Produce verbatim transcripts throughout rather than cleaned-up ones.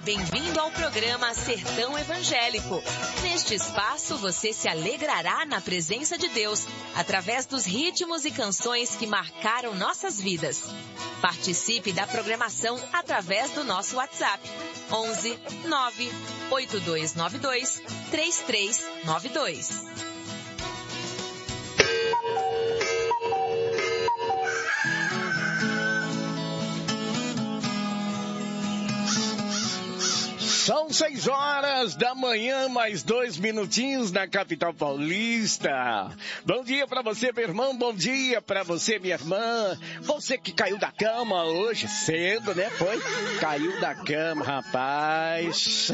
Bem-vindo ao programa Sertão Evangélico. Neste espaço você se alegrará na presença de Deus, através dos ritmos e canções que marcaram nossas vidas. Participe da programação através do nosso WhatsApp, onze nove oito dois nove dois três três nove dois. São seis horas da manhã, mais dois minutinhos na capital paulista. Bom dia para você, meu irmão, bom dia para você, minha irmã. Você que caiu da cama hoje cedo, né? Foi? Caiu da cama, rapaz.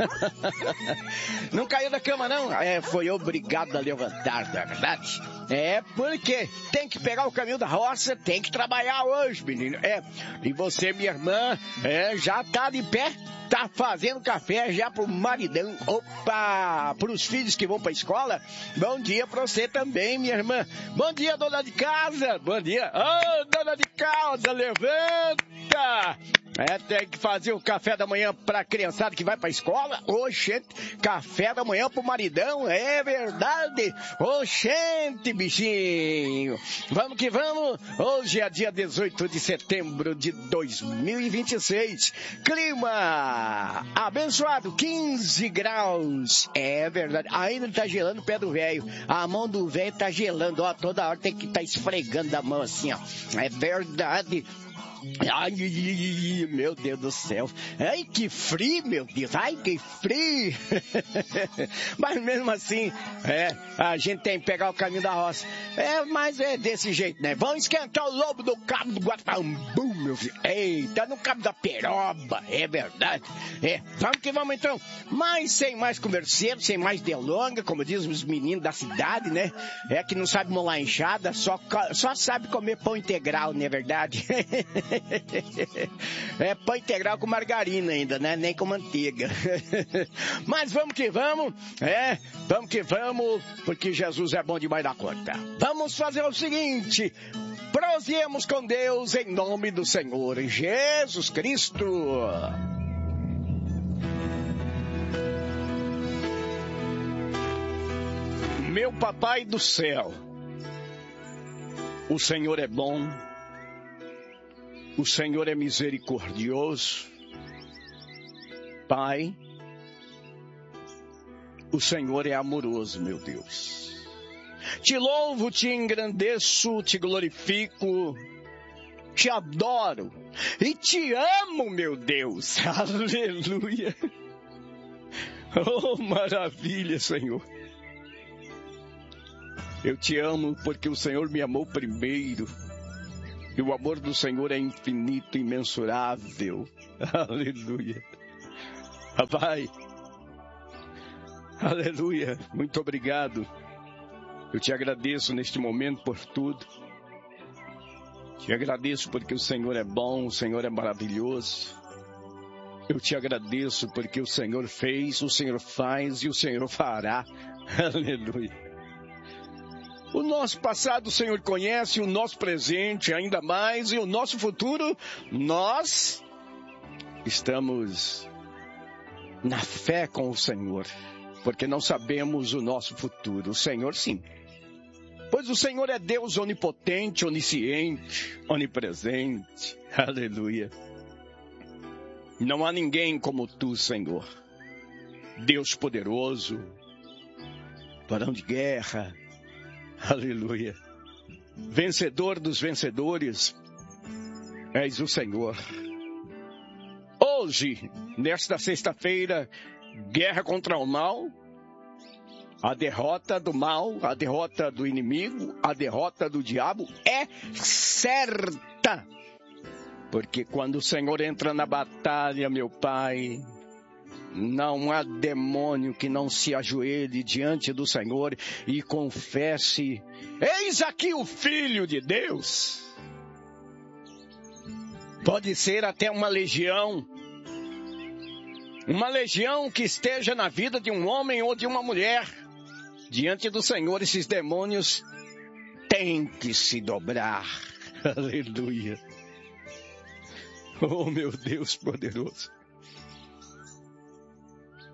Não caiu da cama, não? É, foi obrigado a levantar, não é verdade? É, porque tem que pegar o caminho da roça, tem que trabalhar hoje, menino. É, e você, minha irmã, é, já tá de pé? Tá fazendo café já pro maridão, opa, pros filhos que vão pra escola? Bom dia pra você também, minha irmã. Bom dia, dona de casa. Bom dia. Ô, oh, dona de casa, levanta. É, tem que fazer o café da manhã pra criançada que vai pra escola. Oxente, café da manhã pro maridão, é verdade. Oxente, bichinho. Vamos que vamos. Hoje é dia dezoito de setembro de dois mil e vinte e seis. Clima abençoado, quinze graus. É verdade. Ainda tá gelando o pé do velho. A mão do velho tá gelando. Ó, toda hora tem que estar tá esfregando a mão assim, ó. É verdade. Ai, meu Deus do céu. Ai, que frio, meu Deus. Ai, que frio. Mas mesmo assim, é, a gente tem que pegar o caminho da roça. É, mas é desse jeito, né? Vamos esquentar o lobo do cabo do Guatambu, meu filho. Eita, no cabo da peroba. É verdade. É, vamos que vamos então. Mas sem mais converseiro, sem mais delonga, como dizem os meninos da cidade, né? É que não sabe molar enxada, só, só sabe comer pão integral, não é verdade? É pão integral com margarina ainda, né? Nem com manteiga. Mas vamos que vamos, é, vamos que vamos, porque Jesus é bom demais da conta. Vamos fazer o seguinte, prosseguimos com Deus em nome do Senhor Jesus Cristo. Meu papai do céu, o Senhor é bom. O Senhor é misericordioso. Pai, o Senhor é amoroso, meu Deus. Te louvo, te engrandeço, te glorifico, te adoro e te amo, meu Deus. Aleluia. Oh, maravilha, Senhor. Eu te amo porque o Senhor me amou primeiro. E o amor do Senhor é infinito, imensurável. Aleluia. Pai, aleluia, muito obrigado. Eu te agradeço neste momento por tudo. Te agradeço porque o Senhor é bom, o Senhor é maravilhoso. Eu te agradeço porque o Senhor fez, o Senhor faz e o Senhor fará. Aleluia. O nosso passado o Senhor conhece, o nosso presente ainda mais, e o nosso futuro, nós estamos na fé com o Senhor, porque não sabemos o nosso futuro. O Senhor sim, pois o Senhor é Deus onipotente, onisciente, onipresente. Aleluia. Não há ninguém como tu, Senhor. Deus poderoso, varão de guerra. Aleluia. Vencedor dos vencedores, és o Senhor. Hoje, nesta sexta-feira, guerra contra o mal, a derrota do mal, a derrota do inimigo, a derrota do diabo é certa. Porque quando o Senhor entra na batalha, meu Pai, não há demônio que não se ajoelhe diante do Senhor e confesse: eis aqui o Filho de Deus. Pode ser até uma legião, uma legião que esteja na vida de um homem ou de uma mulher. Diante do Senhor, esses demônios têm que se dobrar. Aleluia. Oh, meu Deus poderoso.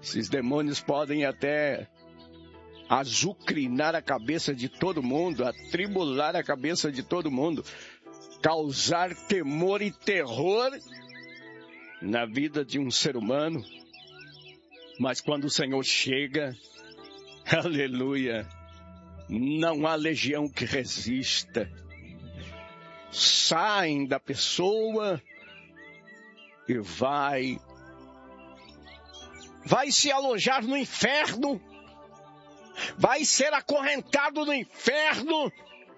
Esses demônios podem até azucrinar a cabeça de todo mundo, atribular a cabeça de todo mundo, causar temor e terror na vida de um ser humano. Mas quando o Senhor chega, aleluia, não há legião que resista. Saem da pessoa e vai, vai se alojar no inferno, vai ser acorrentado no inferno,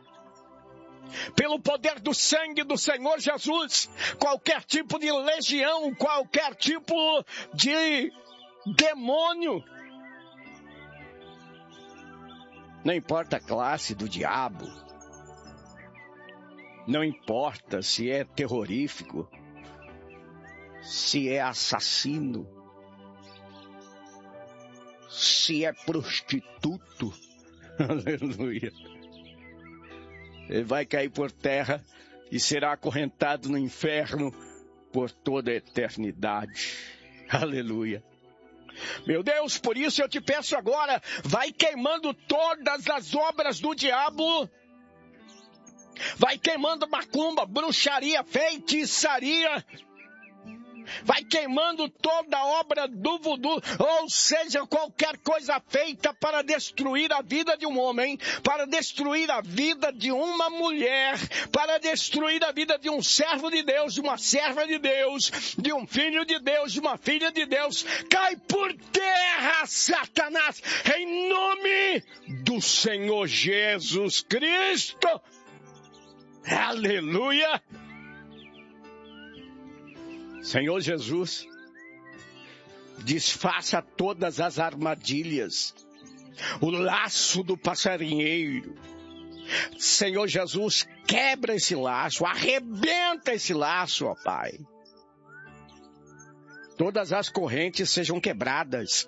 pelo poder do sangue do Senhor Jesus. Qualquer tipo de legião, qualquer tipo de demônio, não importa a classe do diabo, não importa se é terrorífico, se é assassino, se é prostituto, aleluia, ele vai cair por terra e será acorrentado no inferno por toda a eternidade, aleluia. Meu Deus, por isso eu te peço agora, vai queimando todas as obras do diabo, vai queimando macumba, bruxaria, feitiçaria, vai queimando toda obra do voodoo, ou seja, qualquer coisa feita para destruir a vida de um homem, para destruir a vida de uma mulher, para destruir a vida de um servo de Deus, de uma serva de Deus, de um filho de Deus, de uma filha de Deus. Cai por terra, Satanás, em nome do Senhor Jesus Cristo. Aleluia! Senhor Jesus, desfaça todas as armadilhas, o laço do passarinheiro. Senhor Jesus, quebra esse laço, arrebenta esse laço, ó Pai. Todas as correntes sejam quebradas,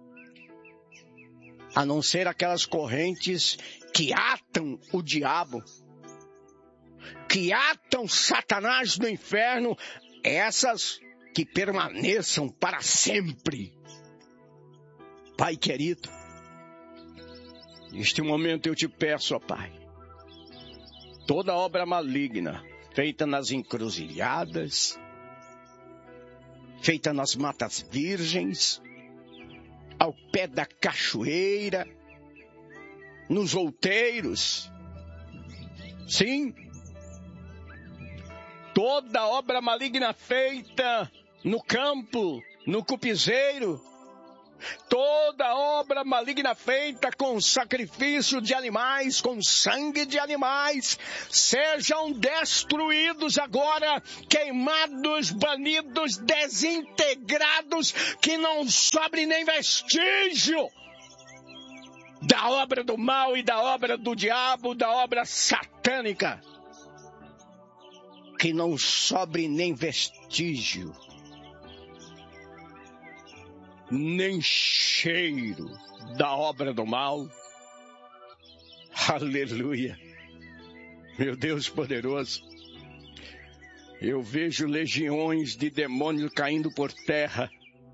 a não ser aquelas correntes que atam o diabo, que atam Satanás no inferno, essas que permaneçam para sempre. Pai querido, neste momento eu te peço, ó Pai, toda obra maligna feita nas encruzilhadas, feita nas matas virgens, ao pé da cachoeira, nos outeiros, sim, toda obra maligna feita no campo, no cupizeiro, toda obra maligna feita com sacrifício de animais, com sangue de animais, sejam destruídos agora, queimados, banidos, desintegrados, que não sobre nem vestígio da obra do mal e da obra do diabo, da obra satânica. Que não sobre nem vestígio, nem cheiro da obra do mal. Aleluia. Meu Deus poderoso, eu vejo legiões de demônios caindo por terra.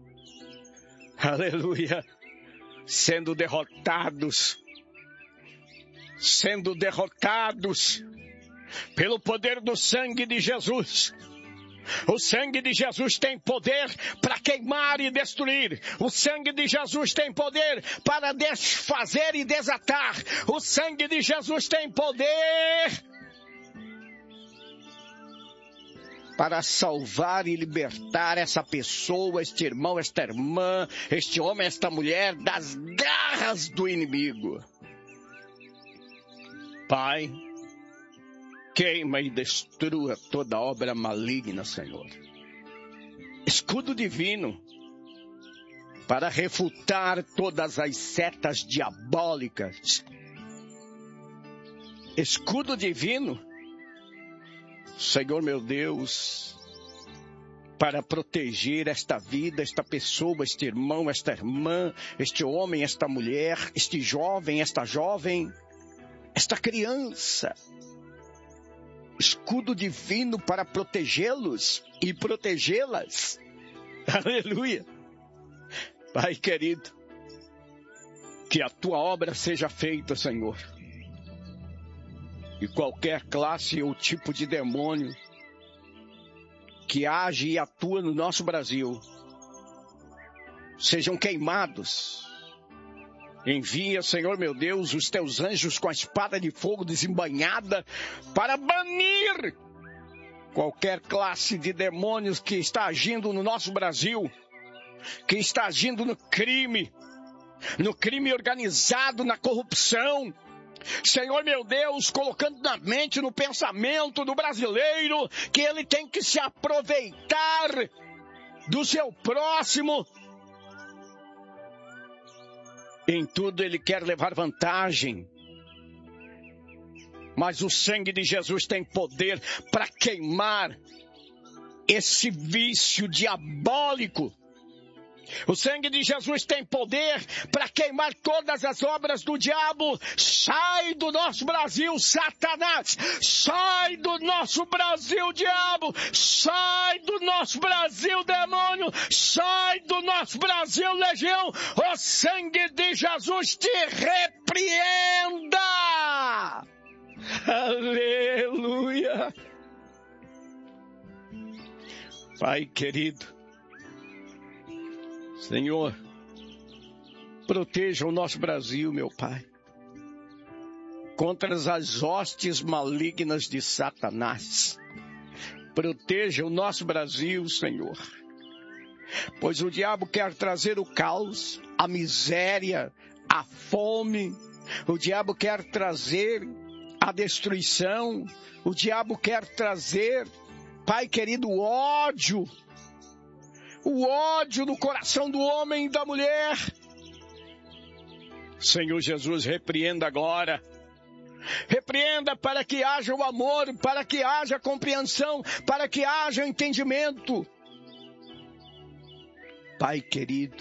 Aleluia. Sendo derrotados, sendo derrotados pelo poder do sangue de Jesus. O sangue de Jesus tem poder para queimar e destruir. O sangue de Jesus tem poder para desfazer e desatar. O sangue de Jesus tem poder para salvar e libertar essa pessoa, este irmão, esta irmã, este homem, esta mulher das garras do inimigo. Pai, queima e destrua toda obra maligna, Senhor. Escudo divino para refutar todas as setas diabólicas. Escudo divino, Senhor meu Deus, para proteger esta vida, esta pessoa, este irmão, esta irmã, este homem, esta mulher, este jovem, esta jovem, esta criança. Escudo divino para protegê-los e protegê-las. Aleluia. Pai querido, que a tua obra seja feita, Senhor. E qualquer classe ou tipo de demônio que age e atua no nosso Brasil, sejam queimados. Envia, Senhor meu Deus, os teus anjos com a espada de fogo desembainhada para banir qualquer classe de demônios que está agindo no nosso Brasil, que está agindo no crime, no crime organizado, na corrupção. Senhor meu Deus, colocando na mente, no pensamento do brasileiro, que ele tem que se aproveitar do seu próximo. Em tudo ele quer levar vantagem. Mas o sangue de Jesus tem poder para queimar esse vício diabólico. O sangue de Jesus tem poder para queimar todas as obras do diabo. Sai do nosso Brasil, Satanás! Sai do nosso Brasil, diabo! Sai do nosso Brasil, demônio! Sai do nosso Brasil, legião! O sangue de Jesus te repreenda! Aleluia! Pai querido, Senhor, proteja o nosso Brasil, meu Pai, contra as hostes malignas de Satanás. Proteja o nosso Brasil, Senhor, pois o diabo quer trazer o caos, a miséria, a fome. O diabo quer trazer a destruição. O diabo quer trazer, Pai querido, o ódio. O ódio no coração do homem e da mulher. Senhor Jesus, repreenda agora. Repreenda para que haja o amor, para que haja compreensão, para que haja entendimento. Pai querido,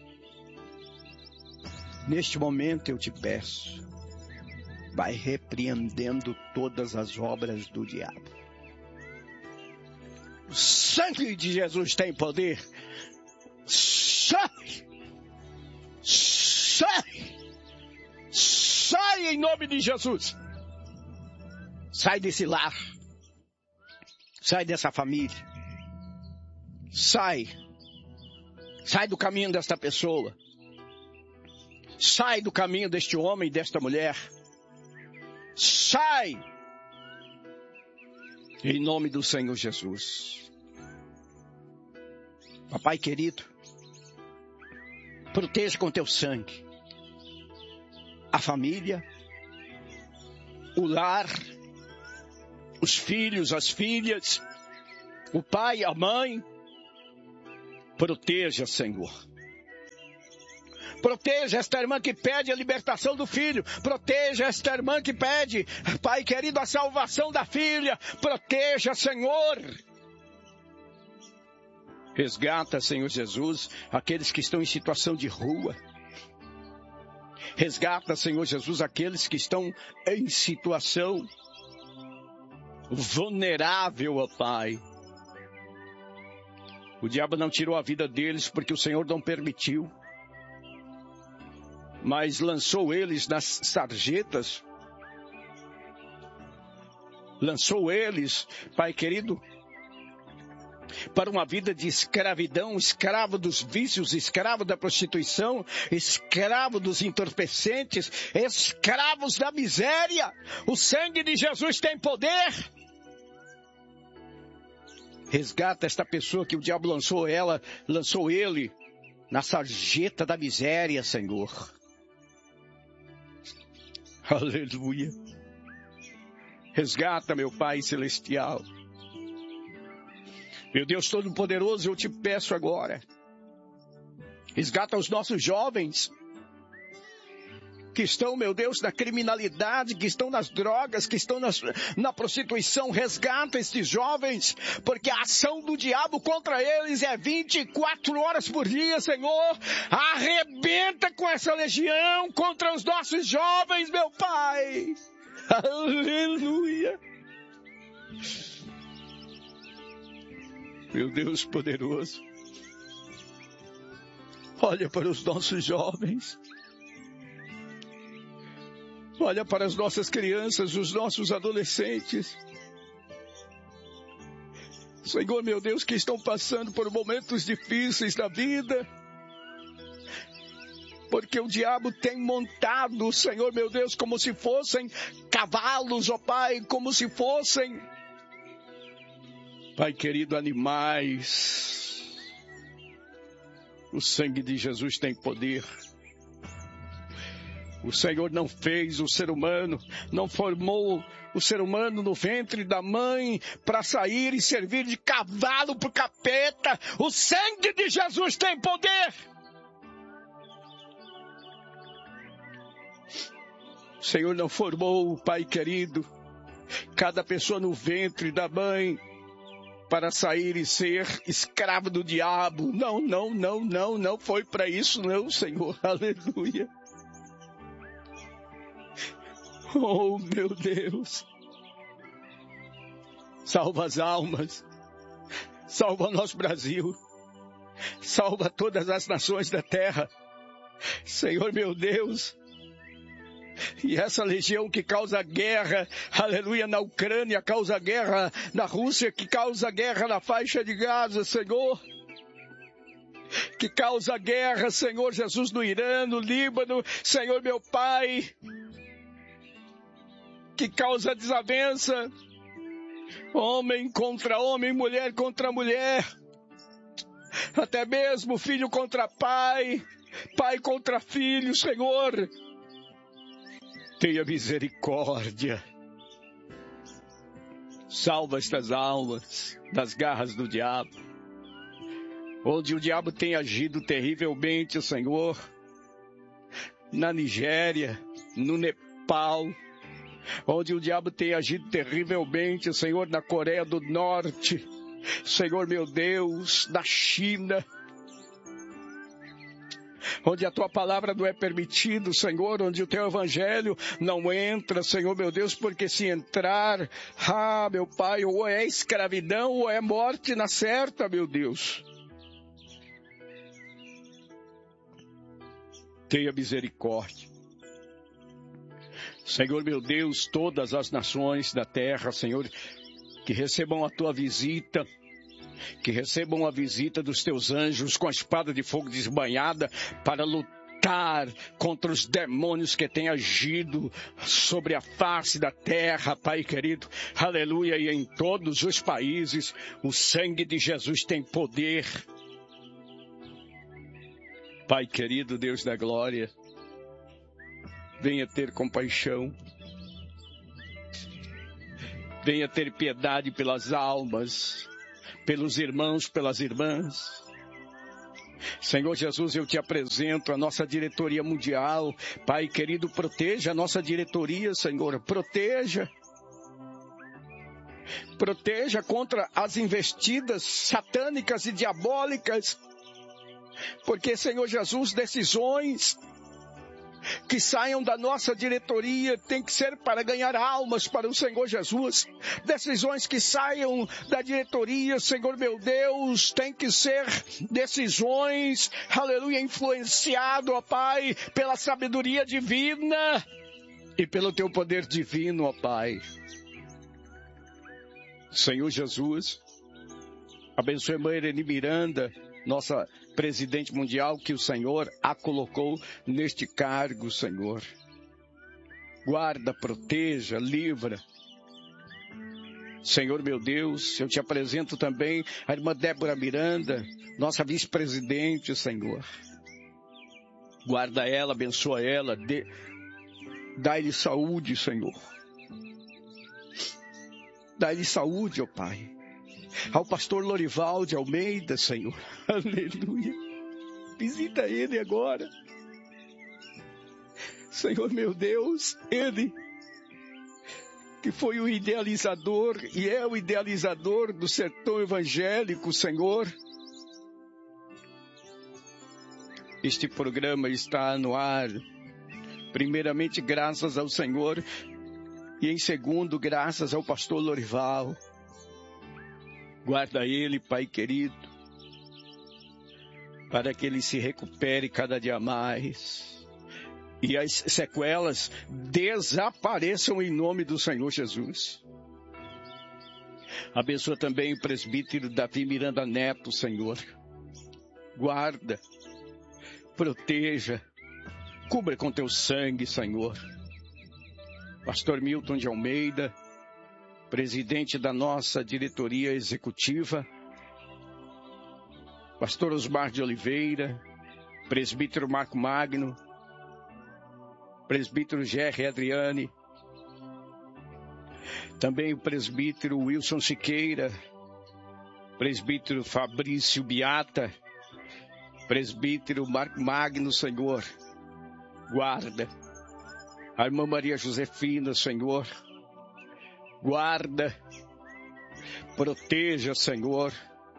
neste momento eu te peço, vai repreendendo todas as obras do diabo. O sangue de Jesus tem poder. Sai! Sai! Sai em nome de Jesus! Sai desse lar. Sai dessa família. Sai. Sai do caminho desta pessoa. Sai do caminho deste homem e desta mulher. Sai! Em nome do Senhor Jesus. Papai querido, proteja com teu sangue a família, o lar, os filhos, as filhas, o pai, a mãe. Proteja, Senhor. Proteja esta irmã que pede a libertação do filho. Proteja esta irmã que pede, Pai querido, a salvação da filha. Proteja, Senhor. Resgata, Senhor Jesus, aqueles que estão em situação de rua. Resgata, Senhor Jesus, aqueles que estão em situação vulnerável, ó Pai. O diabo não tirou a vida deles porque o Senhor não permitiu, mas lançou eles nas sarjetas, lançou eles, Pai querido, para uma vida de escravidão, escravo dos vícios, escravo da prostituição, escravo dos entorpecentes, escravos da miséria. O sangue de Jesus tem poder. Resgata esta pessoa que o diabo lançou ela, lançou ele na sarjeta da miséria, Senhor. Aleluia. Resgata, meu Pai celestial. Meu Deus Todo-Poderoso, eu te peço agora. Resgata os nossos jovens que estão, meu Deus, na criminalidade, que estão nas drogas, que estão nas, na prostituição. Resgata estes jovens, porque a ação do diabo contra eles é vinte e quatro horas por dia, Senhor. Arrebenta com essa legião contra os nossos jovens, meu Pai. Aleluia. Meu Deus poderoso. Olha para os nossos jovens. Olha para as nossas crianças, os nossos adolescentes. Senhor, meu Deus, que estão passando por momentos difíceis da vida. Porque o diabo tem montado, Senhor, meu Deus, como se fossem cavalos, ó Pai, como se fossem, Pai querido, animais. O sangue de Jesus tem poder. O Senhor não fez o ser humano, não formou o ser humano no ventre da mãe para sair e servir de cavalo para o capeta. O sangue de Jesus tem poder. O Senhor não formou, Pai querido, cada pessoa no ventre da mãe para sair e ser escravo do diabo. Não, não, não, não, não foi para isso não, Senhor. Aleluia. Oh, meu Deus. Salva as almas. Salva nosso Brasil. Salva todas as nações da terra. Senhor, meu Deus. E essa legião que causa guerra, aleluia, na Ucrânia, causa guerra na Rússia, que causa guerra na faixa de Gaza, Senhor. Que causa guerra, Senhor Jesus, no Irã, no Líbano, Senhor, meu Pai. Que causa desavença, homem contra homem, mulher contra mulher, até mesmo filho contra pai, pai contra filho, Senhor, tenha misericórdia, salva estas almas das garras do diabo, onde o diabo tem agido terrivelmente, Senhor, na Nigéria, no Nepal, onde o diabo tem agido terrivelmente, Senhor, na Coreia do Norte, Senhor meu Deus, na China, onde a tua palavra não é permitido, Senhor, onde o teu evangelho não entra, Senhor meu Deus, porque se entrar, ah, meu Pai, ou é escravidão ou é morte na certa, meu Deus. Tenha misericórdia. Senhor meu Deus, todas as nações da terra, Senhor, que recebam a tua visita, que recebam a visita dos teus anjos com a espada de fogo desbanhada para lutar contra os demônios que têm agido sobre a face da terra, Pai querido, aleluia, e em todos os países, o sangue de Jesus tem poder. Pai querido, Deus da glória, venha ter compaixão, venha ter piedade pelas almas, pelos irmãos, pelas irmãs. Senhor Jesus, eu te apresento a nossa diretoria mundial. Pai querido, proteja a nossa diretoria, Senhor, proteja. Proteja contra as investidas satânicas e diabólicas. Porque, Senhor Jesus, decisões que saiam da nossa diretoria tem que ser para ganhar almas para o Senhor Jesus. Decisões que saiam da diretoria, Senhor meu Deus, tem que ser decisões, aleluia, influenciado, ó Pai, pela sabedoria divina e pelo teu poder divino, ó Pai. Senhor Jesus, abençoe a mãe Irene Miranda, nossa presidente mundial, que o Senhor a colocou neste cargo, Senhor. Guarda, proteja, livra. Senhor meu Deus, eu te apresento também a irmã Débora Miranda, nossa vice-presidente, Senhor. Guarda ela, abençoa ela, dê, dá-lhe saúde, Senhor. Dá-lhe saúde, ó Pai. Ao pastor Lorival de Almeida, Senhor. Aleluia. Visita ele agora. Senhor meu Deus, ele que foi o idealizador e é o idealizador do sertão evangélico, Senhor. Este programa está no ar, primeiramente graças ao Senhor e em segundo graças ao pastor Lorival. Guarda ele, Pai querido. para que ele se recupere cada dia mais e as sequelas desapareçam em nome do Senhor Jesus. Abençoa também o presbítero Davi Miranda Neto, Senhor. Guarda, proteja, cubra com teu sangue, Senhor. Pastor Milton de Almeida, presidente da nossa diretoria executiva. Pastor Osmar de Oliveira, presbítero Marco Magno, presbítero Gerry Adriane, também o presbítero Wilson Siqueira, presbítero Fabrício Biata, presbítero Marco Magno, Senhor, guarda. A irmã Maria Josefina, Senhor, guarda, proteja, Senhor,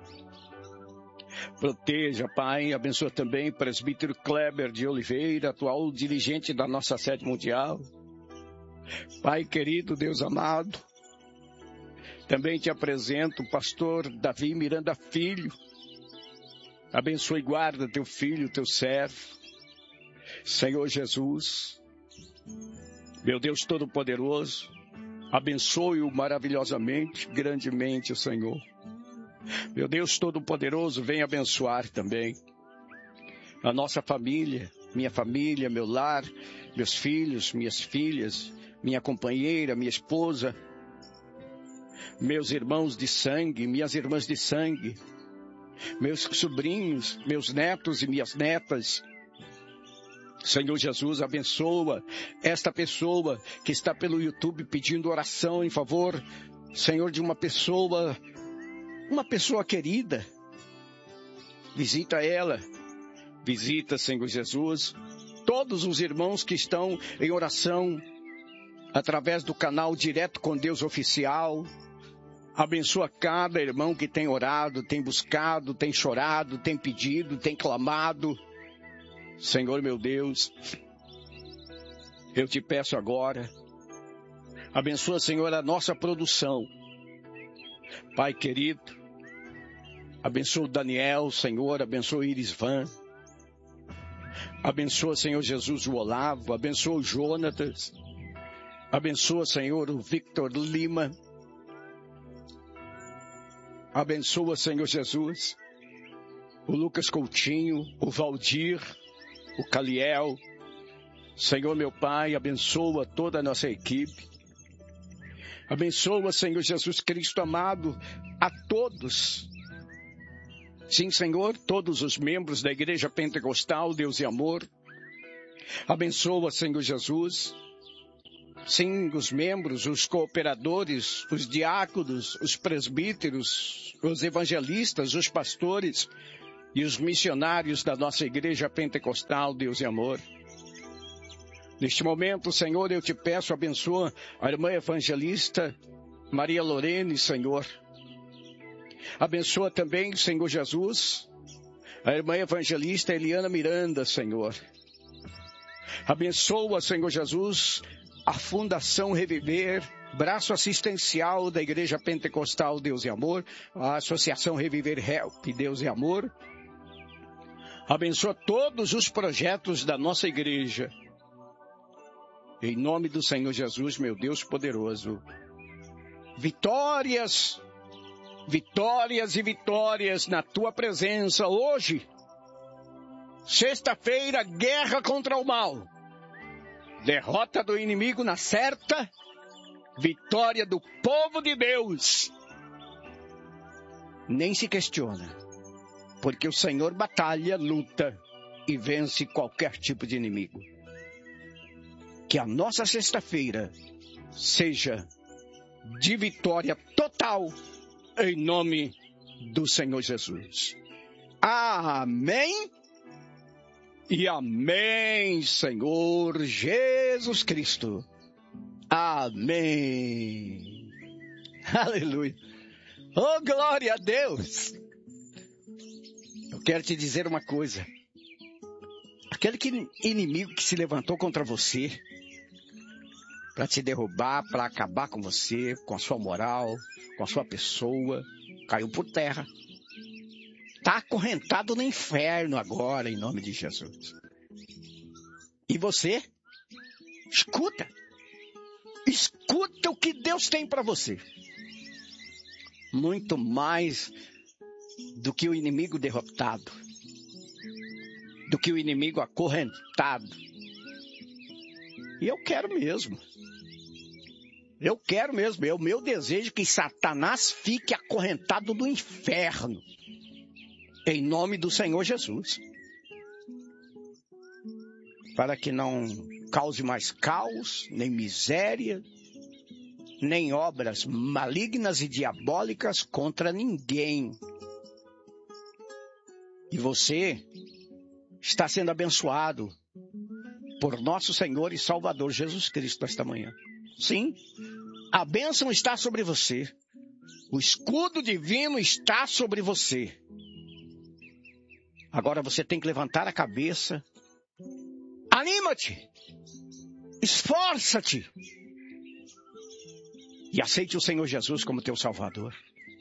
proteja, Pai. Abençoa também o presbítero Kleber de Oliveira, atual dirigente da nossa sede mundial. Pai querido, Deus amado, também te apresento o pastor Davi Miranda Filho. Abençoe e guarda teu filho, teu servo. Senhor Jesus, meu Deus Todo-Poderoso, abençoe-o maravilhosamente, grandemente, Senhor. Meu Deus Todo-Poderoso, vem abençoar também a nossa família, minha família, meu lar, meus filhos, minhas filhas, minha companheira, minha esposa, meus irmãos de sangue, minhas irmãs de sangue, meus sobrinhos, meus netos e minhas netas. Senhor Jesus, abençoa esta pessoa que está pelo YouTube pedindo oração em favor, Senhor, de uma pessoa, uma pessoa querida. Visita ela, visita, Senhor Jesus, todos os irmãos que estão em oração através do canal Direto com Deus Oficial. Abençoa cada irmão que tem orado, tem buscado, tem chorado, tem pedido, tem clamado. Senhor meu Deus, eu te peço agora, abençoa, Senhor, a nossa produção. Pai querido, abençoa o Daniel, Senhor, abençoa o Irisvan. Abençoa, Senhor Jesus, o Olavo, abençoa o Jonatas. Abençoa, Senhor, o Victor Lima. Abençoa, Senhor Jesus, o Lucas Coutinho, o Valdir, o Caliel. Senhor meu Pai, abençoa toda a nossa equipe. Abençoa, Senhor Jesus Cristo amado, a todos. Sim, Senhor, todos os membros da Igreja Pentecostal, Deus e Amor. Abençoa, Senhor Jesus. Sim, os membros, os cooperadores, os diáconos, os presbíteros, os evangelistas, os pastores e os missionários da nossa Igreja Pentecostal, Deus e Amor. Neste momento, Senhor, eu te peço, abençoa a irmã evangelista Maria Lorene, Senhor. Abençoa também, Senhor Jesus, a irmã evangelista Eliana Miranda, Senhor. Abençoa, Senhor Jesus, a Fundação Reviver, braço assistencial da Igreja Pentecostal Deus e Amor, a Associação Reviver Help Deus e Amor. Abençoa todos os projetos da nossa igreja. Em nome do Senhor Jesus, meu Deus poderoso. Vitórias, vitórias e vitórias na tua presença hoje. Sexta-feira, guerra contra o mal. Derrota do inimigo na certa, vitória do povo de Deus. Nem se questiona, porque o Senhor batalha, luta e vence qualquer tipo de inimigo. Que a nossa sexta-feira seja de vitória total, em nome do Senhor Jesus. Amém. E amém, Senhor Jesus Cristo. Amém. Aleluia. Oh, glória a Deus. Eu quero te dizer uma coisa. Aquele que, inimigo que se levantou contra você, para te derrubar, para acabar com você, com a sua moral, com a sua pessoa, caiu por terra. está acorrentado no inferno agora, em nome de Jesus. E você, escuta. Escuta o que Deus tem para você. Muito mais do que o inimigo derrotado, do que o inimigo acorrentado. E eu quero mesmo. Eu quero mesmo. É o meu desejo que Satanás fique acorrentado no inferno. Em nome do Senhor Jesus. Para que não cause mais caos, nem miséria, nem obras malignas e diabólicas contra ninguém. E você está sendo abençoado por nosso Senhor e Salvador Jesus Cristo esta manhã. Sim, a bênção está sobre você. O escudo divino está sobre você. Agora você tem que levantar a cabeça. Anima-te. Esforça-te. E aceite o Senhor Jesus como teu Salvador.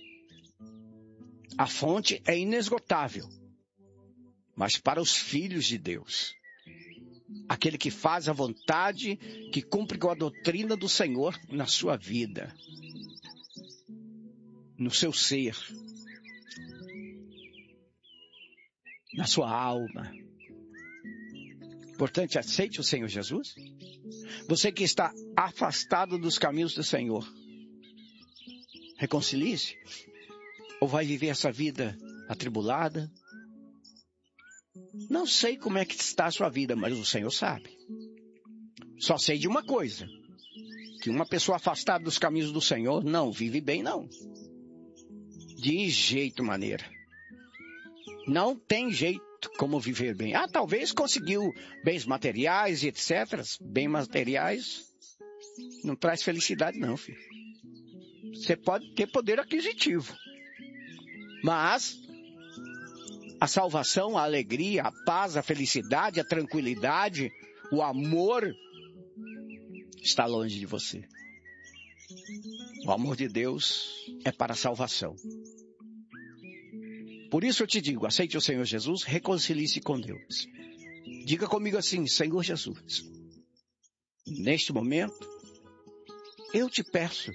A fonte é inesgotável. Mas para os filhos de Deus, aquele que faz a vontade, que cumpre com a doutrina do Senhor na sua vida, no seu ser, na sua alma. Portanto, aceite o Senhor Jesus. Você que está afastado dos caminhos do Senhor, reconcilie-se. Ou vai viver essa vida atribulada? Não sei como é que está a sua vida, mas o Senhor sabe. Só sei de uma coisa, que uma pessoa afastada dos caminhos do Senhor não vive bem, não. De jeito maneira. Não tem jeito como viver bem. Ah, talvez conseguiu bens materiais e etcétera. Bens materiais não traz felicidade, não, filho. Você pode ter poder aquisitivo. Mas a salvação, a alegria, a paz, a felicidade, a tranquilidade, o amor está longe de você. O amor de Deus é para a salvação. Por isso eu te digo, aceite o Senhor Jesus, reconcilie-se com Deus. Diga comigo assim, Senhor Jesus, neste momento, eu te peço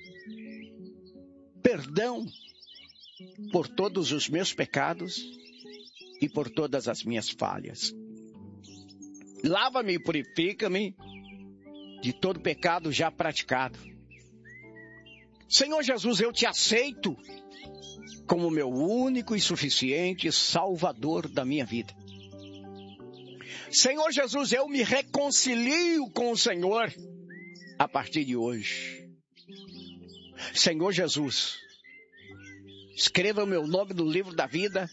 perdão por todos os meus pecados e por todas as minhas falhas. Lava-me e purifica-me de todo pecado já praticado. Senhor Jesus, eu te aceito como meu único e suficiente Salvador da minha vida. Senhor Jesus, eu me reconcilio com o Senhor a partir de hoje. Senhor Jesus, escreva o meu nome no livro da vida,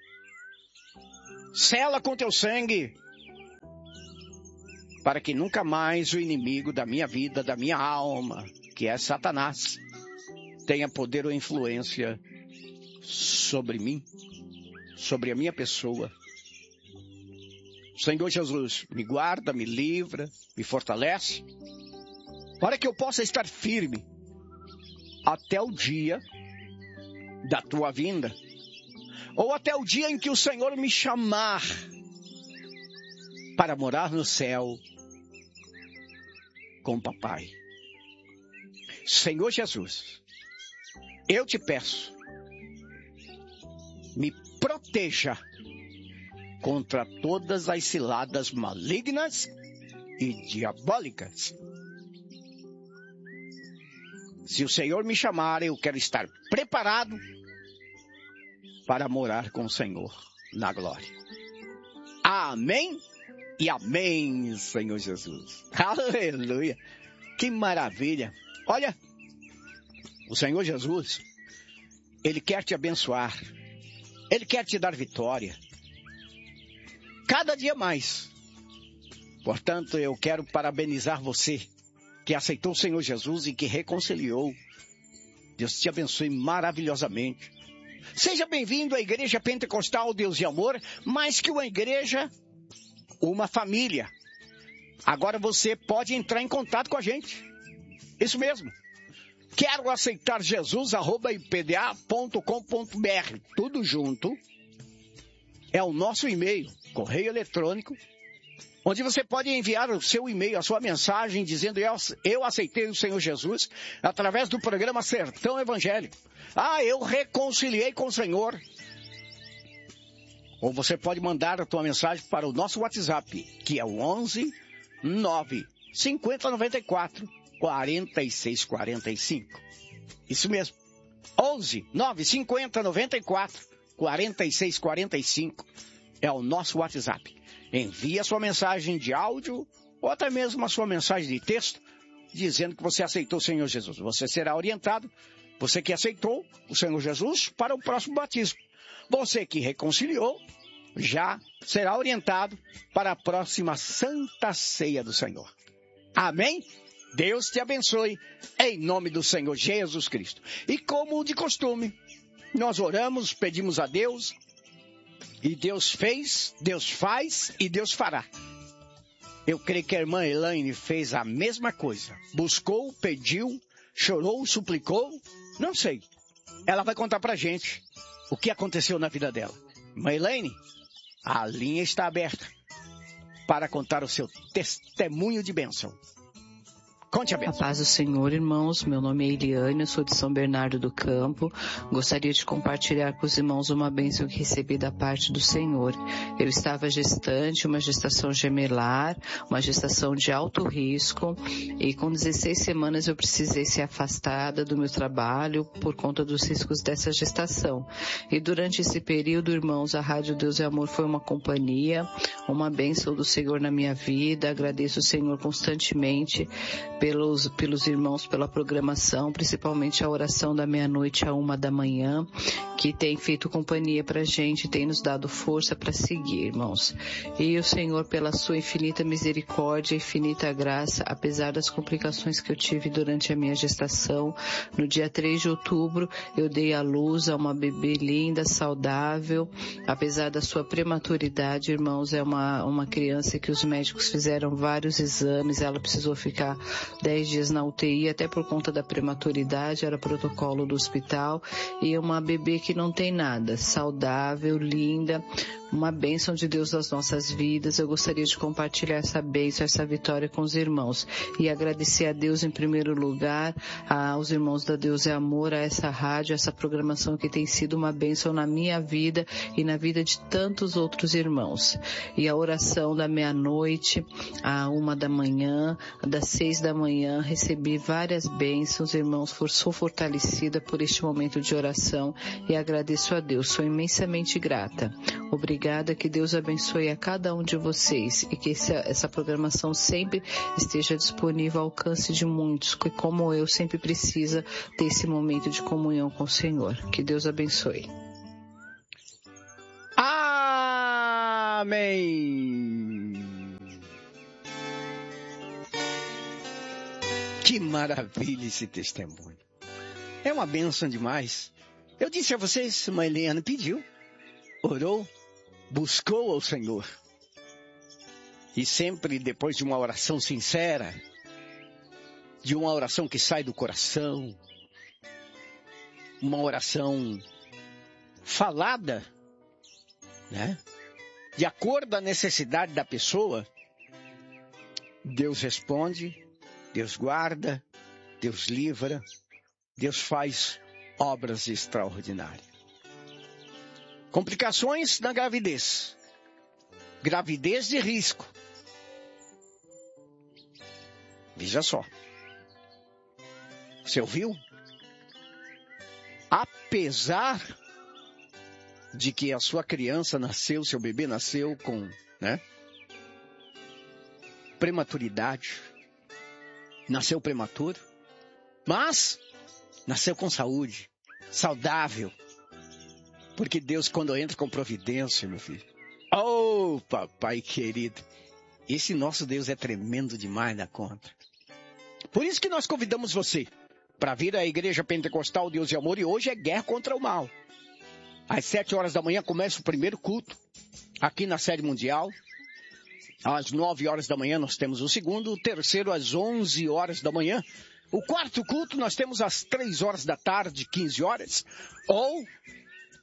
sela com teu sangue, para que nunca mais o inimigo da minha vida, da minha alma, que é Satanás, tenha poder ou influência sobre mim, sobre a minha pessoa. Senhor Jesus, me guarda, me livra, me fortalece, para que eu possa estar firme até o dia da tua vinda, ou até o dia em que o Senhor me chamar para morar no céu com o papai. Senhor Jesus, eu te peço, me proteja contra todas as ciladas malignas e diabólicas. Se o Senhor me chamar, eu quero estar preparado para morar com o Senhor na glória. Amém e amém, Senhor Jesus. Aleluia. Que maravilha. Olha, o Senhor Jesus, Ele quer te abençoar. Ele quer te dar vitória. Cada dia mais. Portanto, eu quero parabenizar você que aceitou o Senhor Jesus e que reconciliou. Deus te abençoe maravilhosamente. Seja bem-vindo à Igreja Pentecostal Deus e Amor, mais que uma igreja, uma família. Agora você pode entrar em contato com a gente. Isso mesmo. Quero aceitar Jesus, arroba i p d a ponto com ponto b r. Tudo junto. é o nosso e-mail, correio eletrônico, onde você pode enviar o seu e-mail, a sua mensagem, dizendo eu, eu aceitei o Senhor Jesus através do programa Sertão Evangélico. Ah, eu reconciliei com o Senhor. Ou você pode mandar a tua mensagem para o nosso WhatsApp, que é o onze nove cinquenta noventa e quatro quarenta e seis quarenta e cinco. Isso mesmo. onze nove cinquenta noventa e quatro quarenta e seis quarenta e cinco é o nosso WhatsApp. Envie a sua mensagem de áudio ou até mesmo a sua mensagem de texto dizendo que você aceitou o Senhor Jesus. Você será orientado, você que aceitou o Senhor Jesus, para o próximo batismo. Você que reconciliou já será orientado para a próxima Santa Ceia do Senhor. Amém? Deus te abençoe em nome do Senhor Jesus Cristo. E como de costume, nós oramos, pedimos a Deus, e Deus fez, Deus faz e Deus fará. Eu creio que a irmã Elaine fez a mesma coisa. Buscou, pediu, chorou, suplicou, não sei. Ela vai contar pra gente o que aconteceu na vida dela. Irmã Elaine, a linha está aberta para contar o seu testemunho de bênção. Conte a bênção. A paz do Senhor, irmãos. Meu nome é Eliane, eu sou de São Bernardo do Campo. Gostaria de compartilhar com os irmãos uma bênção que recebi da parte do Senhor. Eu estava gestante, uma gestação gemelar, uma gestação de alto risco, e com dezesseis semanas eu precisei ser afastada do meu trabalho por conta dos riscos dessa gestação. E durante esse período, irmãos, a Rádio Deus e Amor foi uma companhia, uma bênção do Senhor na minha vida. Agradeço o Senhor constantemente Pelos, pelos irmãos, pela programação, principalmente a oração da meia-noite à uma da manhã, que tem feito companhia pra gente, tem nos dado força para seguir, irmãos. E o Senhor, pela sua infinita misericórdia, infinita graça, apesar das complicações que eu tive durante a minha gestação, no dia três de outubro, eu dei à luz a uma bebê linda, saudável, apesar da sua prematuridade, irmãos, é uma, uma criança que os médicos fizeram vários exames, ela precisou ficar dez dias na U T I, até por conta da prematuridade, era protocolo do hospital, e uma bebê que não tem nada, saudável, linda, uma bênção de Deus nas nossas vidas. Eu gostaria de compartilhar essa bênção, essa vitória com os irmãos, e agradecer a Deus em primeiro lugar, aos irmãos da Deus é Amor, a essa rádio, essa programação que tem sido uma bênção na minha vida e na vida de tantos outros irmãos. E a oração da meia-noite à uma da manhã, das seis da manhã, recebi várias bênçãos, irmãos, sou fortalecida por este momento de oração e agradeço a Deus, sou imensamente grata. Obrigada, que Deus abençoe a cada um de vocês e que essa, essa programação sempre esteja disponível ao alcance de muitos, que como eu sempre precisa ter esse momento de comunhão com o Senhor. Que Deus abençoe. Amém. Que maravilha esse testemunho. É uma bênção demais. Eu disse a vocês, uma Eliane pediu, orou, buscou ao Senhor. E sempre depois de uma oração sincera, de uma oração que sai do coração, uma oração falada, né? De acordo com a necessidade da pessoa, Deus responde, Deus guarda, Deus livra, Deus faz obras extraordinárias. Complicações na gravidez. Gravidez de risco. Veja só. Você ouviu? Apesar de que a sua criança nasceu, seu bebê nasceu com, né, prematuridade, nasceu prematuro, mas nasceu com saúde, saudável, porque Deus, quando entra com providência, meu filho, oh, papai querido, esse nosso Deus é tremendo demais na conta. Por isso que nós convidamos você para vir à Igreja Pentecostal Deus e Amor, e hoje é guerra contra o mal. Às sete horas da manhã começa o primeiro culto, aqui na sede mundial. Às nove horas da manhã nós temos o segundo, o terceiro às onze horas da manhã. O quarto culto nós temos às três horas da tarde, quinze horas. Ou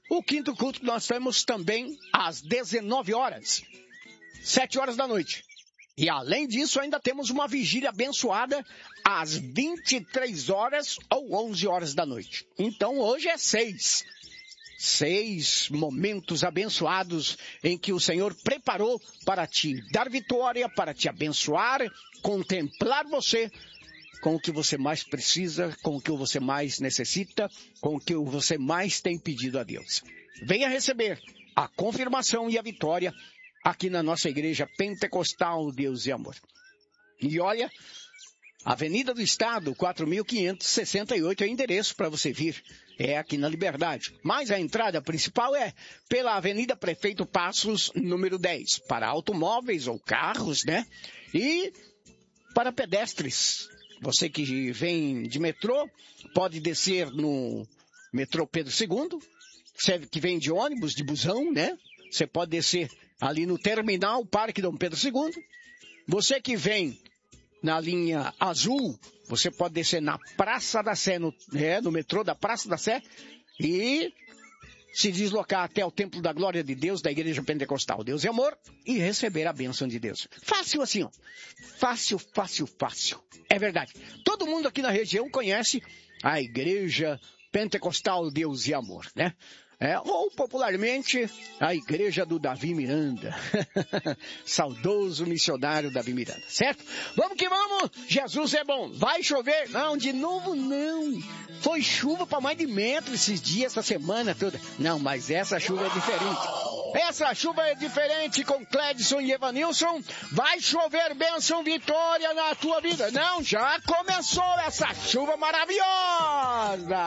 O quinto culto nós temos também às dezenove horas, sete horas da noite. E além disso, ainda temos uma vigília abençoada às vinte e três horas ou onze horas da noite. Então hoje é seis. Seis momentos abençoados em que o Senhor preparou para te dar vitória, para te abençoar, contemplar você com o que você mais precisa, com o que você mais necessita, com o que você mais tem pedido a Deus. Venha receber a confirmação e a vitória aqui na nossa igreja pentecostal Deus e Amor. E olha, Avenida do Estado, quatro mil quinhentos e sessenta e oito é o endereço para você vir. É aqui na Liberdade. Mas a entrada principal é pela Avenida Prefeito Passos, número dez, para automóveis ou carros, né? E para pedestres. Você que vem de metrô, pode descer no metrô Pedro segundo. Você que vem de ônibus, de busão, né? Você pode descer ali no terminal Parque Dom Pedro segundo. Você que vem na linha azul, você pode descer na Praça da Sé, no, é, no metrô da Praça da Sé, e se deslocar até o Templo da Glória de Deus, da Igreja Pentecostal Deus e Amor, e receber a bênção de Deus. Fácil assim, ó. Fácil, fácil, fácil. É verdade. Todo mundo aqui na região conhece a Igreja Pentecostal Deus e Amor, né? É, ou popularmente, a Igreja do Davi Miranda. Saudoso missionário Davi Miranda, certo? Vamos que vamos! Jesus é bom. Vai chover? Não, de novo não. Foi chuva para mais de metro esses dias, essa semana toda. Não, mas essa chuva é diferente. Essa chuva é diferente com Cledson e Evanilson. Vai chover bênção, vitória na tua vida. Não, já começou essa chuva maravilhosa.